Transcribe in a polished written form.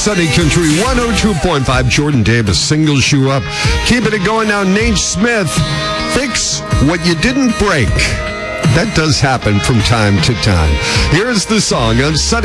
Sunny Country 102.5. Jordan Davis, Single Shoe Up. Keeping it going now, Nate Smith. Fix what you didn't break. That does happen from time to time. Here's the song on Sunny